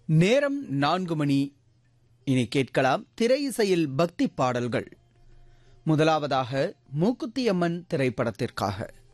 நேரம் 4 மணி. இனி கேட்கலாம் திரை இசையில் பக்தி பாடல்கள். முதலாவதாக மூக்குத்தியம்மன் திரைப்படத்திற்காக